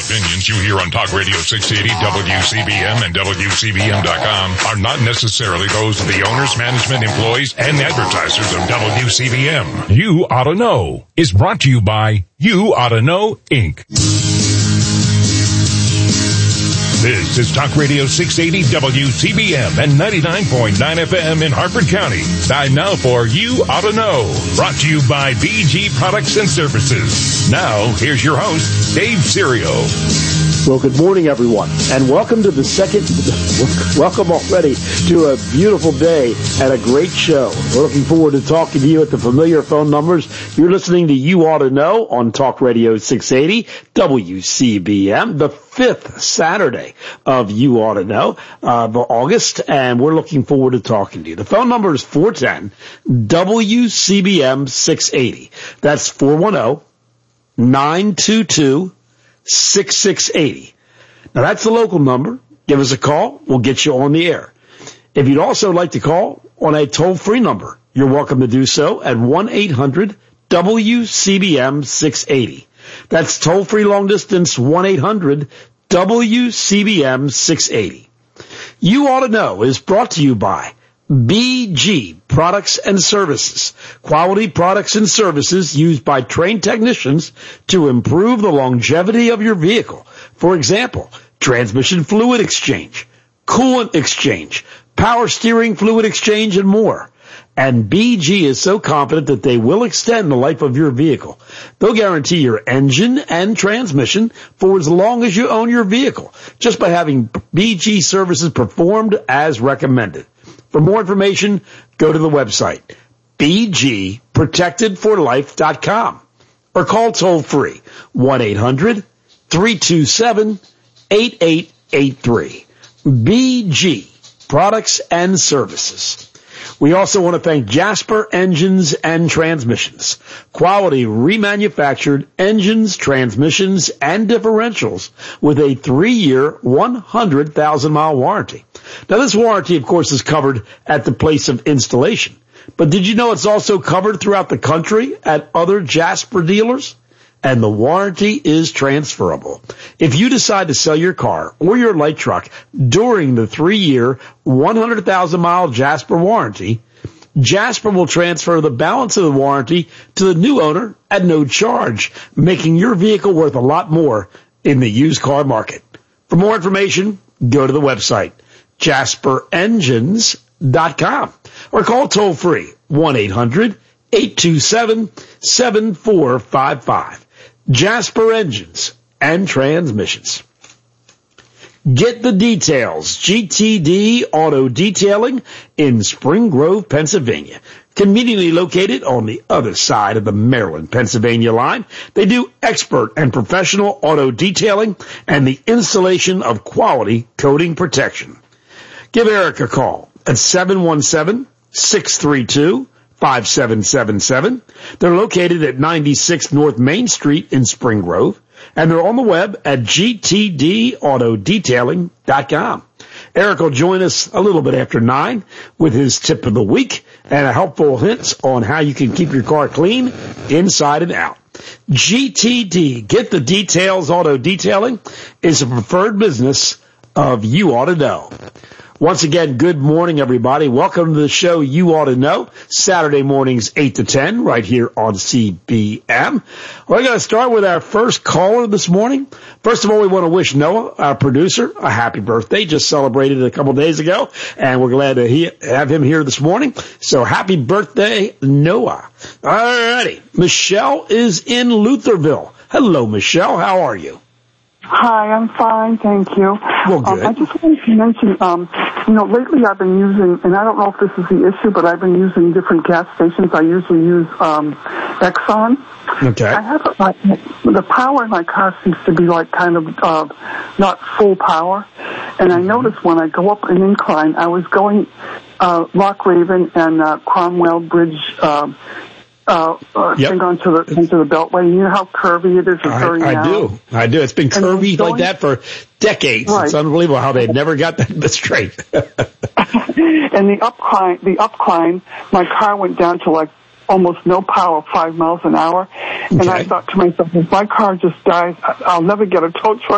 opinions you hear on Talk Radio 680, WCBM, and WCBM.com are not necessarily those of the owners, management, employees, and advertisers of WCBM. You Ought to Know is brought to you by You Ought to Know, Inc. This is Talk Radio 680 WCBM and 99.9 FM in Harford County. Time now for You Ought to Know, brought to you by BG Products and Services. Now, here's your host, Dave Serio. Well, good morning, everyone, and welcome to welcome already to a beautiful day and a great show. We're looking forward to talking to you at the familiar phone numbers. You're listening to You Ought to Know on Talk Radio 680 WCBM, the 5th Saturday of You Ought to Know of August, and we're looking forward to talking to you. The phone number is 410-WCBM 680. That's 410-922-6680. Now, that's the local number. Give us a call. We'll get you on the air. If you'd also like to call on a toll-free number, you're welcome to do so at 1-800-WCBM 680. That's toll-free long distance, 1-800-WCBM 680. You Ought to Know is brought to you by BG Products and Services. Quality products and services used by trained technicians to improve the longevity of your vehicle. For example, transmission fluid exchange, coolant exchange, power steering fluid exchange, and more. And BG is so confident that they will extend the life of your vehicle. They'll guarantee your engine and transmission for as long as you own your vehicle, just by having BG services performed as recommended. For more information, go to the website, bgprotectedforlife.com, or call toll-free, 1-800-327-8883. BG Products and Services. We also want to thank Jasper Engines and Transmissions. Quality remanufactured engines, transmissions, and differentials with a 3-year, 100,000-mile warranty. Now, this warranty, of course, is covered at the place of installation. But did you know it's also covered throughout the country at other Jasper dealers? And the warranty is transferable. If you decide to sell your car or your light truck during the 3-year, 100,000-mile Jasper warranty, Jasper will transfer the balance of the warranty to the new owner at no charge, making your vehicle worth a lot more in the used car market. For more information, go to the website, jasperengines.com, or call toll-free, 1-800-827-7455. Jasper Engines and Transmissions. Get the details. GTD Auto Detailing in Spring Grove, Pennsylvania. Conveniently located on the other side of the Maryland-Pennsylvania line, they do expert and professional auto detailing and the installation of quality coating protection. Give Eric a call at 717-632-5777. They're located at 96 North Main Street in Spring Grove, and they're on the web at gtdautodetailing.com. Eric will join us a little bit after 9 with his tip of the week and a helpful hints on how you can keep your car clean inside and out. GTD, Get the Details Auto Detailing, is a preferred business of You Ought to Know. Once again, good morning, everybody. Welcome to the show You Ought to Know, Saturday mornings 8 to 10, right here on CBM. We're going to start with our first caller this morning. First of all, we want to wish Noah, our producer, a happy birthday. Just celebrated it a couple of days ago, and we're glad to have him here this morning. So happy birthday, Noah. All righty. Michelle is in Lutherville. Hello, Michelle. How are you? Hi, I'm fine, thank you. Well, good. I just wanted to mention, lately I've been using, and I don't know if this is the issue, but I've been using different gas stations. I usually use Exxon. Okay. I have the power in my car seems to be like kind of not full power, and I noticed when I go up an incline, I was going Lock Raven and Cromwell Bridge. Thing into the Beltway. You know how curvy it is? I do. It's been curvy like that for decades. Right. It's unbelievable how they never got that straight. And the upcline, my car went down to like almost no power, 5 miles an hour. And I thought to myself, if my car just dies, I'll never get a tow truck